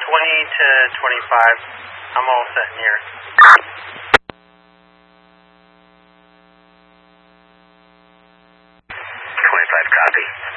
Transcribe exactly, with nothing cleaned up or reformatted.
twenty to twenty-five. I'm all set in here. twenty-five, copy.